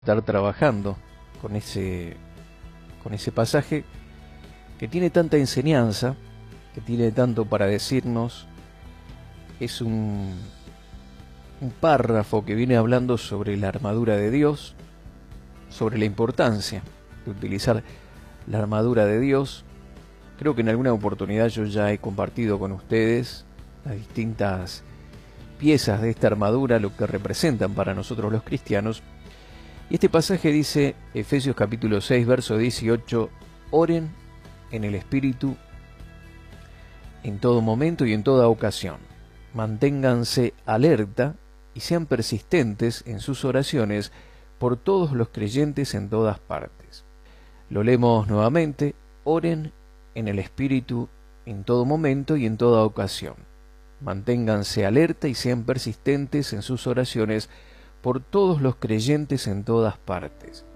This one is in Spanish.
estar trabajando con ese pasaje que tiene tanta enseñanza, que tiene tanto para decirnos. Es un párrafo que viene hablando sobre la armadura de Dios, sobre la importancia de utilizar la armadura de Dios. Creo que en alguna oportunidad yo ya he compartido con ustedes las distintas piezas de esta armadura, lo que representan para nosotros los cristianos. Y este pasaje dice, Efesios capítulo 6, verso 18, oren en el Espíritu en todo momento y en toda ocasión. Manténganse alerta y sean persistentes en sus oraciones por todos los creyentes en todas partes. Lo leemos nuevamente, oren en el Espíritu en todo momento y en toda ocasión. Manténganse alerta y sean persistentes en sus oraciones por todos los creyentes en todas partes.